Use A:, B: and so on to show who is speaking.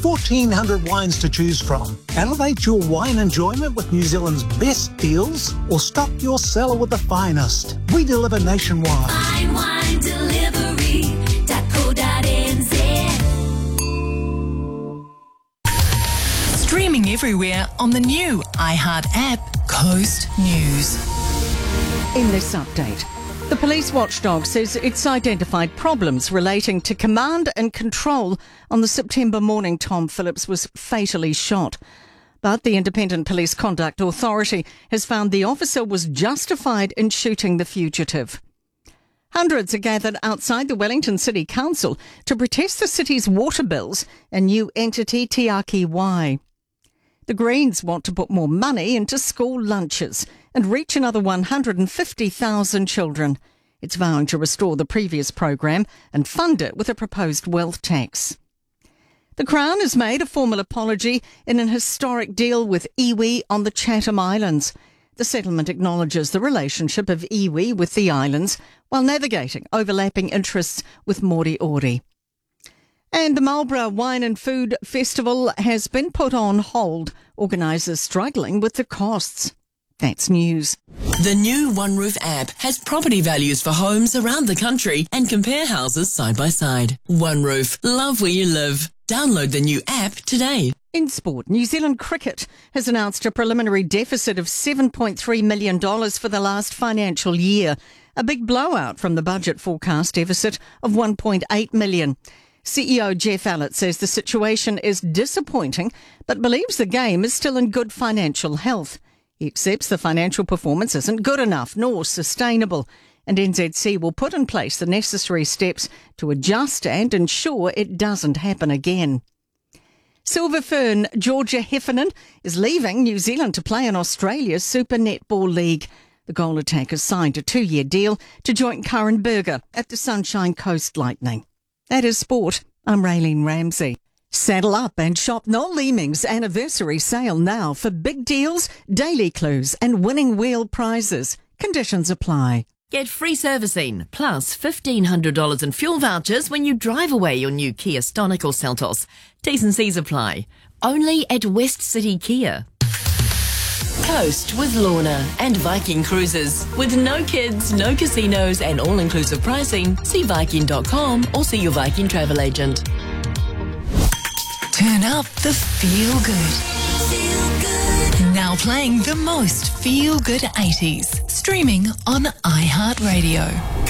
A: 1,400 wines to choose from. Elevate your wine enjoyment with New Zealand's best deals or stock your cellar with the finest. We deliver nationwide.
B: Fine wine delivery.co.nz.
C: Streaming everywhere on the new iHeart app, Coast News.
D: In this update, the police watchdog says it's identified problems relating to command and control on the September morning Tom Phillips was fatally shot. But the Independent Police Conduct Authority has found the officer was justified in shooting the fugitive. Hundreds are gathered outside the Wellington City Council to protest the city's water bills and new entity Te Aki Wai. The Greens want to put more money into school lunches and reach another 150,000 children. It's vowing to restore the previous program and fund it with a proposed wealth tax. The Crown has made a formal apology in an historic deal with iwi on the Chatham Islands. The settlement acknowledges the relationship of iwi with the islands while navigating overlapping interests with Moriori. And the Marlborough Wine and Food Festival has been put on hold, organisers struggling with the costs. That's news.
C: The new One Roof app has property values for homes around the country and compare houses side by side. One Roof, love where you live. Download the new app today.
D: In sport, New Zealand Cricket has announced a preliminary deficit of $7.3 million for the last financial year, a big blowout from the budget forecast deficit of $1.8 million. CEO Jeff Allett says the situation is disappointing, but believes the game is still in good financial health. He accepts the financial performance isn't good enough nor sustainable, and NZC will put in place the necessary steps to adjust and ensure it doesn't happen again. Silver Fern Georgia Heffernan is leaving New Zealand to play in Australia's Super Netball League. The goal attacker signed a 2-year deal to join Karen Berger at the Sunshine Coast Lightning. That is sport. I'm Raylene Ramsey. Saddle up and shop Noel Leeming's anniversary sale now for big deals, daily clues and winning wheel prizes. Conditions apply.
E: Get free servicing plus $1,500 in fuel vouchers when you drive away your new Kia Stonic or Seltos. T's and C's apply. Only at West City Kia. Coast with Lorna and Viking Cruises. With no kids, no casinos and all-inclusive pricing, see Viking.com or see your Viking travel agent.
C: Turn up the feel good. Now playing the most feel good 80s. Streaming on iHeartRadio.